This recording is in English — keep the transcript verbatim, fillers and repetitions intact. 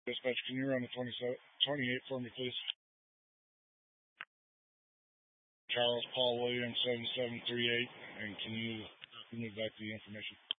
Dispatch, can you run the twenty-eight for me, please? Charles Paul Williams, seven seven three eight, and can you move back the information?